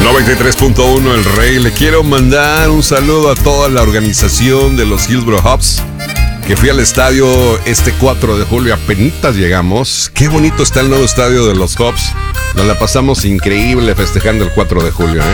93.1 El Rey. Le quiero mandar un saludo a toda la organización de los Hillsboro Hubs, que fui al estadio este 4 de julio, apenitas llegamos. Qué bonito está el nuevo estadio de los Hubs. Nos la pasamos increíble festejando el 4 de julio,